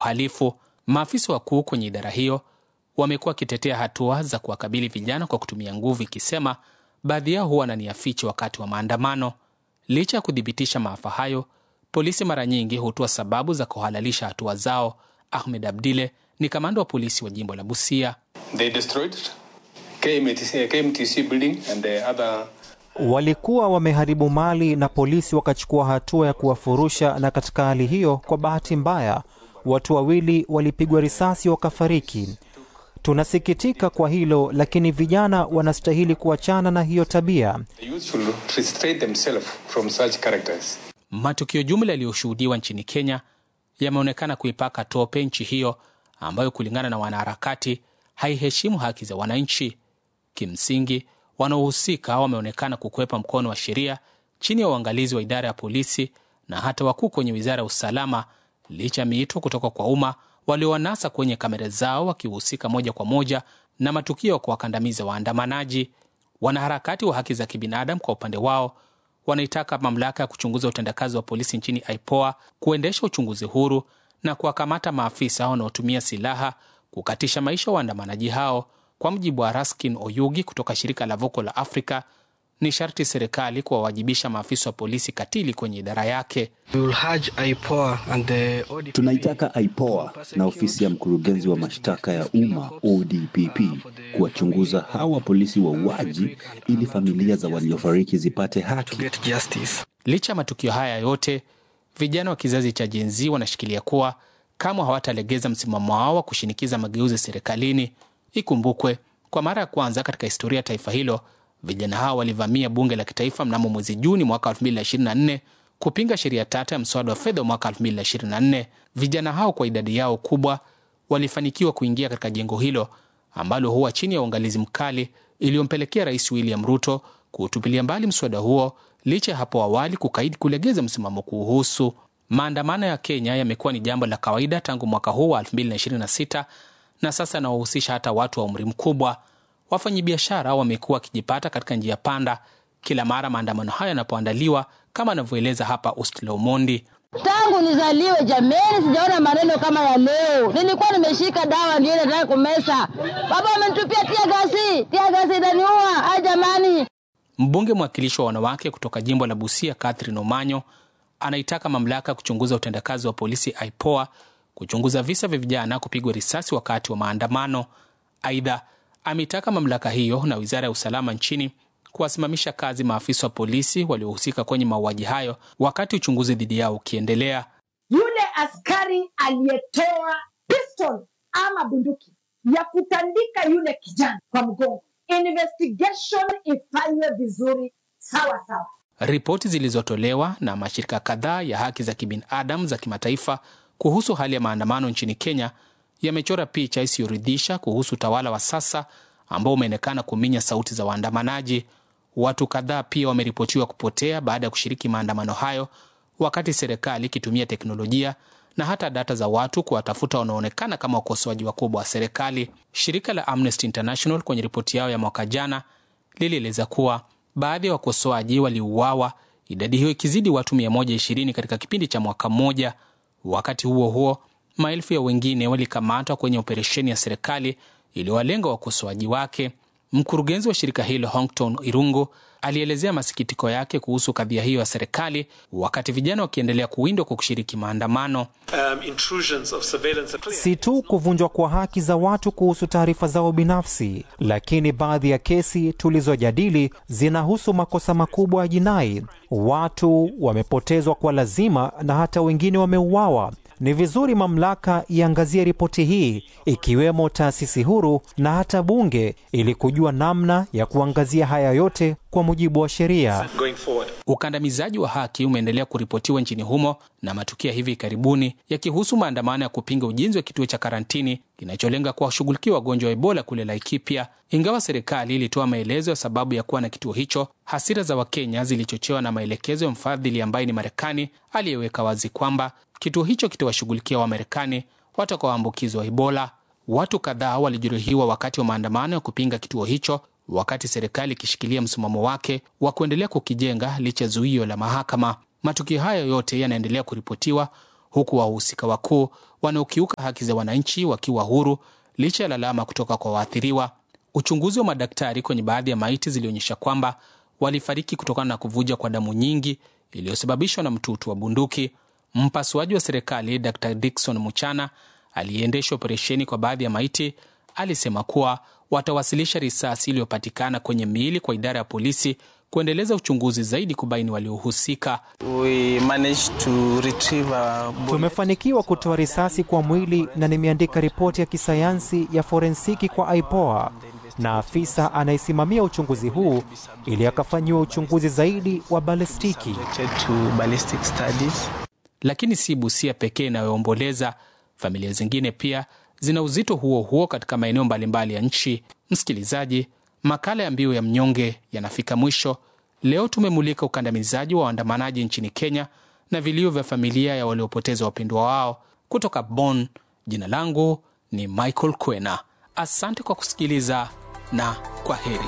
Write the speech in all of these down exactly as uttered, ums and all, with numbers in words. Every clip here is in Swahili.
uhalifu. Maafisa wakuu kwenye idara hiyo wamekuwa wakitetea hatua za kuwakabili vijana kwa kutumia nguvu, ikisema baadhi yao huwa na nia fiche wakati wa maandamano. Licha ya kudhibitisha maafa hayo, polisi mara nyingi hutoa sababu za kuhalalisha hatua zao. Ahmed Abdile ni kamanda wa polisi wa jimbo la Busia. They destroyed K M T C building and the other. Walikuwa wameharibu mali na polisi wakachukua hatua ya kuwafurusha, na katika hali hiyo kwa bahati mbaya watu wawili walipigwa risasi wakafariki. Tunasikitika kwa hilo, lakini vijana wanastahili kuachana na hiyo tabia. Matukio jumla yaliyoshuhudiwa nchini Kenya yameonekana kuipaka tope nchi hiyo ambayo kulingana na wanaharakati haiheshimu haki za wananchi. Kimsingi, wanaohusika wameonekana kukwepa mkono wa sheria chini ya uangalizi wa idara ya polisi na hata wakuu kwenye wizara ya usalama, licha ya miito kutoka kwa umma waliowanasa kwenye kamera zao wakihusika moja kwa moja na matukio ya kuwakandamiza waandamanaji. Wanaharakati wa haki za kibinadamu kwa upande wao wanaitaka mamlaka ya kuchunguza utendakazi wa polisi nchini I P O A kuendesha uchunguzi huru na kuwakamata maafisa wanaotumia silaha kukatisha maisha waandamanaji hao. Kwa mjibu wa Raskin Oyugi kutoka shirika la Voco la Afrika, ni sharti serikali kuwawajibisha maafisa wa polisi katili kwenye idara yake. Tunaitaka I P O A na ofisi ya mkurugenzi wa mashtaka ya umma O D P P kuwachunguza hawa polisi wauaji ili familia za waliofariki zipate haki. Licha ya matukio haya yote, vijana wa kizazi cha Gen Z wanashikilia kuwa kama hawatalegeza msimamo wao wa kushinikiza mageuzi serikalini. Ikumbukwe, kwa mara ya kwanza katika historia ya taifa hilo, vijana hao walivamia bunge la kitaifa mnamo mwezi Juni mwaka elfu mbili ishirini na nne kupinga sheria tata ya mswada wa fedha mwaka elfu mbili ishirini na nne. Vijana hao kwa idadi yao kubwa walifanikiwa kuingia katika jengo hilo ambalo huwa chini ya uangalizi mkali, iliyompelekea Rais William Ruto kuutupilia mbali mswada huo licha ya hapo awali kukaidi kulegeza msimamo kuhusu. Maandamano ya Kenya yamekuwa ni jambo la kawaida tangu mwaka huu wa elfu mbili ishirini na sita na sasa nawahusisha hata watu wa umri mkubwa. Wafanyabiashara wamekuwa wakijipata katika njia panda kila mara maandamano haya yanapoandaliwa, kama anavyoeleza hapa Ustlo Mondi. Tangu nizaliwe jameni sijaona maneno kama ya leo. Nilikuwa nimeshika dawa ndio nataka kumesa. Baba amenitupia tia gasi, tia gasi inaniua. Ai jamani. Mbunge mwakilishi wa wanawake kutoka jimbo la Busia Catherine Omanyo anaitaka mamlaka kuchunguza utendakazi wa polisi I P O A kuchunguza visa vya vijana kupigwa risasi wakati wa maandamano. Aidha, ametaka mamlaka hiyo na wizara ya usalama nchini kuwasimamisha kazi maafisa wa polisi waliohusika kwenye mauaji hayo wakati uchunguzi dhidi yao ukiendelea. Yule askari aliyetoa pistol ama bunduki ya kutandika yule kijana kwa mgongo, investigation ifanywe vizuri sawa sawa. Ripoti zilizotolewa na mashirika kadhaa ya haki za kibinadamu za kimataifa kuhusu hali ya maandamano nchini Kenya yamechora picha isiyoridhisha kuhusu utawala wa sasa ambao umeonekana kuminya sauti za waandamanaji. Watu kadhaa pia wameripotiwa kupotea baada ya kushiriki maandamano hayo, wakati serikali ikitumia teknolojia na hata data za watu kuwatafuta wanaoonekana kama wakosoaji wakubwa wa serikali. Shirika la Amnesty International kwenye ripoti yao ya mwaka jana lilieleza kuwa baadhi ya wakosoaji waliuawa, idadi hiyo ikizidi watu mia moja ishirini katika kipindi cha mwaka mmoja. Wakati huo huo, maelfu ya wengine walikamatwa kwenye operesheni ya serikali iliyowalenga wakosoaji wake. Mkurugenzi wa shirika hilo Hongton Irungu alielezea masikitiko yake kuhusu kadhia hiyo ya serikali, wakati vijana wakiendelea kuwindwa kwa kushiriki maandamano. Um, si tu kuvunjwa kwa haki za watu kuhusu taarifa zao binafsi, lakini baadhi ya kesi tulizojadili zinahusu makosa makubwa ya jinai. Watu wamepotezwa kwa lazima na hata wengine wameuawa. Ni vizuri mamlaka iangazie ripoti hii, ikiwemo taasisi huru na hata bunge, ili kujua namna ya kuangazia haya yote kwa mujibu wa sheria. Ukandamizaji wa haki umeendelea kuripotiwa nchini humo, na matukio hivi karibuni yakihusu maandamano ya kupinga ujenzi wa kituo cha karantini kinacholenga kuwashughulikia wagonjwa wa Ebola kule Laikipia. Ingawa serikali ilitoa maelezo ya sababu ya kuwa na kituo hicho, hasira za Wakenya zilichochewa na maelekezo ya mfadhili ambaye ni Marekani, aliyeweka wazi kwamba kituo hicho kitawashughulikia Wamarekani watakaoambukizwa Ebola. Watu kadhaa walijeruhiwa wakati wa maandamano ya kupinga kituo hicho, wakati serikali ikishikilia msimamo wake wa kuendelea kukijenga licha zuio la mahakama. Matukio hayo yote yanaendelea kuripotiwa huku wahusika wakuu wanaokiuka haki za wananchi wakiwa huru licha ya lalama kutoka kwa waathiriwa. Uchunguzi wa madaktari kwenye baadhi ya maiti zilionyesha kwamba walifariki kutokana na kuvuja kwa damu nyingi iliyosababishwa na mtutu wa bunduki. Mpasuaji wa serikali Daktari Dickson Muchana aliyeendesha operesheni kwa baadhi ya maiti alisema kuwa watawasilisha risasi iliyopatikana kwenye miili kwa idara ya polisi kuendeleza uchunguzi zaidi kubaini waliohusika. Tumefanikiwa kutoa risasi kwa mwili na nimeandika ripoti ya kisayansi ya forensiki kwa I P O A na afisa anayesimamia uchunguzi huu ili akafanyiwa uchunguzi zaidi wa balistiki. Lakini si Busia pekee inayoomboleza. Familia zingine pia zina uzito huo huo katika maeneo mbalimbali ya nchi. Msikilizaji, makala ya Mbiu ya Mnyonge yanafika mwisho. Leo tumemulika ukandamizaji wa waandamanaji nchini Kenya na vilio vya familia ya waliopoteza wapendwa wao. Kutoka Bonn, jina langu ni Michael Kwena. Asante kwa kusikiliza na kwa heri.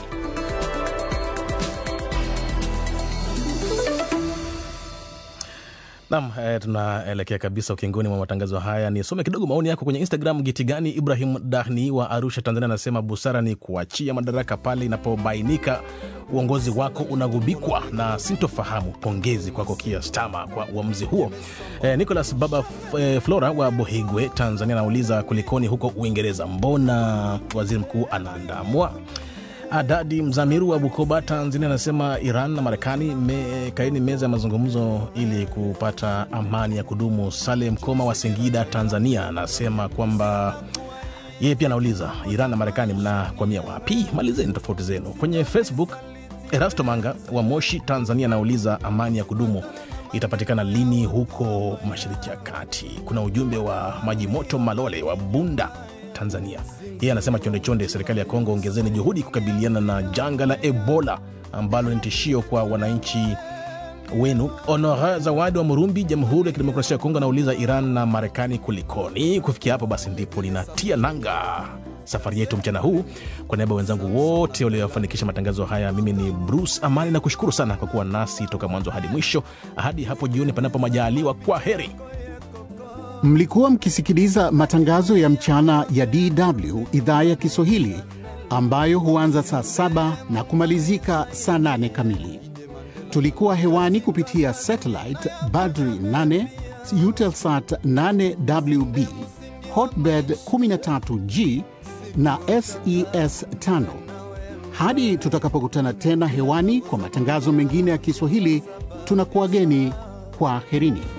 Naam, eh, tunaelekea kabisa ukingoni mwa matangazo haya. Nisome kidogo maoni yako kwenye Instagram. Gitigani Ibrahim Dahni wa Arusha, Tanzania anasema busara ni kuachia madaraka pale inapobainika uongozi wako unagubikwa na sintofahamu. Pongezi kwako Keir Starmer kwa uamuzi huo. Eh, Nicholas Baba eh, Flora wa Bohigwe, Tanzania anauliza kulikoni huko Uingereza, mbona waziri mkuu anaandamwa? Adadi Mzamiru wa Bukoba, Tanzania anasema Iran na Marekani me, kaini meza ya mazungumzo ili kupata amani ya kudumu. Salem Koma wa Singida, Tanzania anasema kwamba yeye pia anauliza Iran na Marekani mnakwamia wapi? Malizeni tofauti zenu. Kwenye Facebook, Erasto Manga wa Moshi, Tanzania anauliza amani ya kudumu itapatikana lini huko Mashariki ya Kati? Kuna ujumbe wa Majimoto Malole wa Bunda, Tanzania. Yeye anasema chonde chonde serikali ya Kongo, ongezeni juhudi kukabiliana na janga la Ebola ambalo ni tishio kwa wananchi wenu. Honora Zawadi wa Murumbi, Jamhuri ya Kidemokrasia ya Kongo anauliza Iran na Marekani kulikoni? Kufikia hapo basi ndipo linatia nanga safari yetu mchana huu. Kwa niaba wenzangu wote waliofanikisha matangazo haya, mimi ni Bruce Amani na kushukuru sana kwa kuwa nasi toka mwanzo hadi mwisho. Hadi hapo jioni panapo majaliwa, kwa heri. Mlikuwa mkisikiliza matangazo ya mchana ya D W idhaa ya Kiswahili ambayo huanza saa saba na kumalizika saa nane kamili. Tulikuwa hewani kupitia satellite Badri nane, Eutelsat nane W B, Hotbird kumi na tatu G na S E S tano. Hadi tutakapokutana tena hewani kwa matangazo mengine ya Kiswahili, tunakuageni kwa herini.